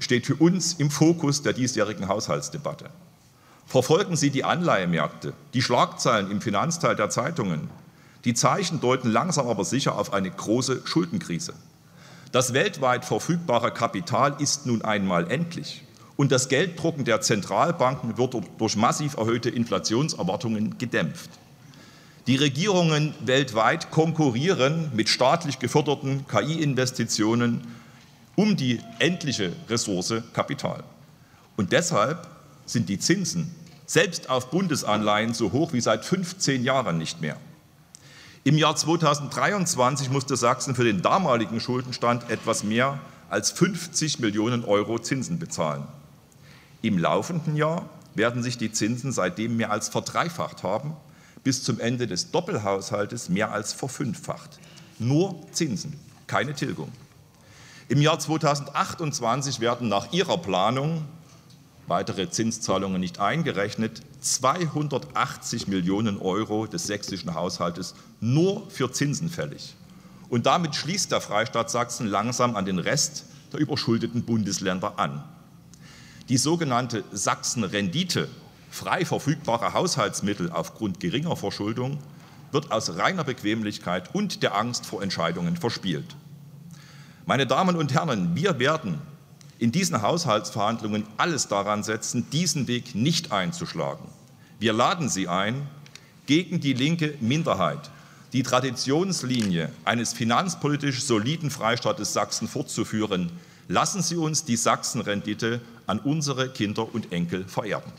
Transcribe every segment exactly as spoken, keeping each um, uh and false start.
steht für uns im Fokus der diesjährigen Haushaltsdebatte. Verfolgen Sie die Anleihemärkte, die Schlagzeilen im Finanzteil der Zeitungen. Die Zeichen deuten langsam aber sicher auf eine große Schuldenkrise. Das weltweit verfügbare Kapital ist nun einmal endlich. Und das Gelddrucken der Zentralbanken wird durch massiv erhöhte Inflationserwartungen gedämpft. Die Regierungen weltweit konkurrieren mit staatlich geförderten K I-Investitionen um die endliche Ressource Kapital. Und deshalb sind die Zinsen selbst auf Bundesanleihen so hoch wie seit fünfzehn Jahren nicht mehr. Im Jahr zweitausenddreiundzwanzig musste Sachsen für den damaligen Schuldenstand etwas mehr als fünfzig Millionen Euro Zinsen bezahlen. Im laufenden Jahr werden sich die Zinsen seitdem mehr als verdreifacht haben, bis zum Ende des Doppelhaushaltes mehr als verfünffacht. Nur Zinsen, keine Tilgung. Im Jahr zweitausendachtundzwanzig werden nach ihrer Planung, weitere Zinszahlungen nicht eingerechnet, zweihundertachtzig Millionen Euro des sächsischen Haushaltes nur für Zinsen fällig. Und damit schließt der Freistaat Sachsen langsam an den Rest der überschuldeten Bundesländer an. Die sogenannte Sachsen-Rendite, frei verfügbare Haushaltsmittel aufgrund geringer Verschuldung, wird aus reiner Bequemlichkeit und der Angst vor Entscheidungen verspielt. Meine Damen und Herren, wir werden in diesen Haushaltsverhandlungen alles daran setzen, diesen Weg nicht einzuschlagen. Wir laden Sie ein, gegen die linke Minderheit die Traditionslinie eines finanzpolitisch soliden Freistaates Sachsen fortzuführen. Lassen Sie uns die Sachsen-Rendite an unsere Kinder und Enkel vererben.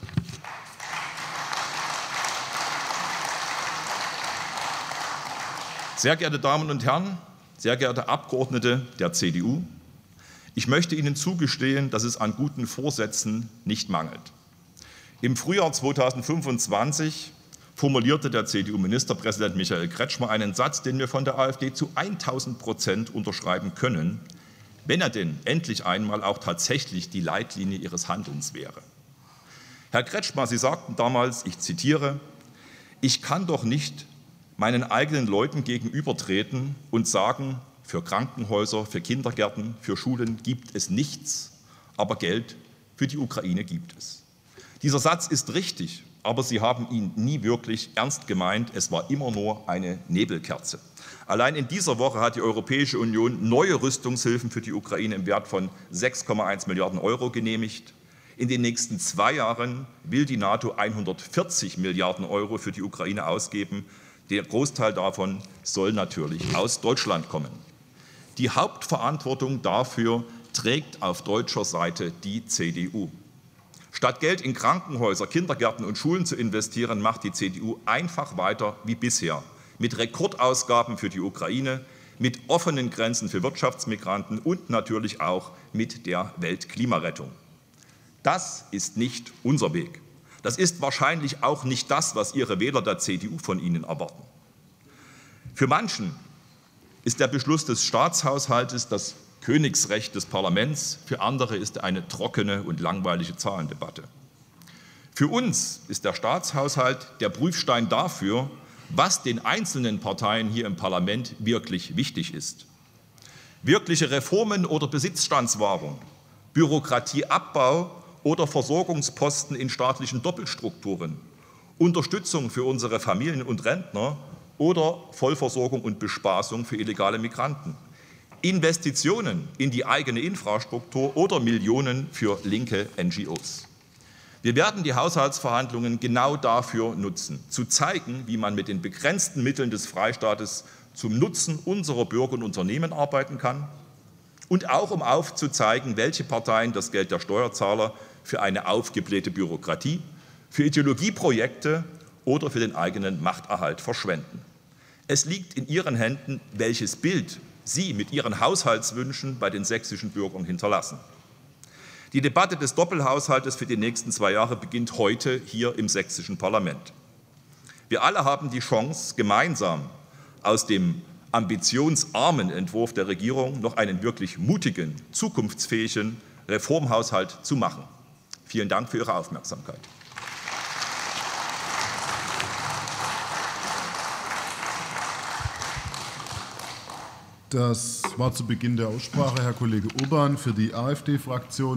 Sehr geehrte Damen und Herren, sehr geehrte Abgeordnete der C D U, ich möchte Ihnen zugestehen, dass es an guten Vorsätzen nicht mangelt. Im Frühjahr zweitausendfünfundzwanzig formulierte der C D U-Ministerpräsident Michael Kretschmer einen Satz, den wir von der AfD zu tausend Prozent unterschreiben können, wenn er denn endlich einmal auch tatsächlich die Leitlinie Ihres Handelns wäre. Herr Kretschmer, Sie sagten damals, ich zitiere, ich kann doch nicht meinen eigenen Leuten gegenübertreten und sagen, für Krankenhäuser, für Kindergärten, für Schulen gibt es nichts, aber Geld für die Ukraine gibt es. Dieser Satz ist richtig, aber Sie haben ihn nie wirklich ernst gemeint. Es war immer nur eine Nebelkerze. Allein in dieser Woche hat die Europäische Union neue Rüstungshilfen für die Ukraine im Wert von sechs Komma eins Milliarden Euro genehmigt. In den nächsten zwei Jahren will die NATO hundertvierzig Milliarden Euro für die Ukraine ausgeben. Der Großteil davon soll natürlich aus Deutschland kommen. Die Hauptverantwortung dafür trägt auf deutscher Seite die C D U. Statt Geld in Krankenhäuser, Kindergärten und Schulen zu investieren, macht die C D U einfach weiter wie bisher. Mit Rekordausgaben für die Ukraine, mit offenen Grenzen für Wirtschaftsmigranten und natürlich auch mit der Weltklimarettung. Das ist nicht unser Weg. Das ist wahrscheinlich auch nicht das, was Ihre Wähler der C D U von Ihnen erwarten. Für manchen ist der Beschluss des Staatshaushaltes das Königsrecht des Parlaments, für andere ist er eine trockene und langweilige Zahlendebatte. Für uns ist der Staatshaushalt der Prüfstein dafür, was den einzelnen Parteien hier im Parlament wirklich wichtig ist. Wirkliche Reformen oder Besitzstandswahrung, Bürokratieabbau oder Versorgungsposten in staatlichen Doppelstrukturen, Unterstützung für unsere Familien und Rentner oder Vollversorgung und Bespaßung für illegale Migranten, Investitionen in die eigene Infrastruktur oder Millionen für linke N G Os. Wir werden die Haushaltsverhandlungen genau dafür nutzen, zu zeigen, wie man mit den begrenzten Mitteln des Freistaates zum Nutzen unserer Bürger und Unternehmen arbeiten kann und auch um aufzuzeigen, welche Parteien das Geld der Steuerzahler für eine aufgeblähte Bürokratie, für Ideologieprojekte oder für den eigenen Machterhalt verschwenden. Es liegt in Ihren Händen, welches Bild Sie mit Ihren Haushaltswünschen bei den sächsischen Bürgern hinterlassen. Die Debatte des Doppelhaushaltes für die nächsten zwei Jahre beginnt heute hier im sächsischen Parlament. Wir alle haben die Chance, gemeinsam aus dem ambitionsarmen Entwurf der Regierung noch einen wirklich mutigen, zukunftsfähigen Reformhaushalt zu machen. Vielen Dank für Ihre Aufmerksamkeit. Das war zu Beginn der Aussprache Herr Kollege Urban für die AfD-Fraktion.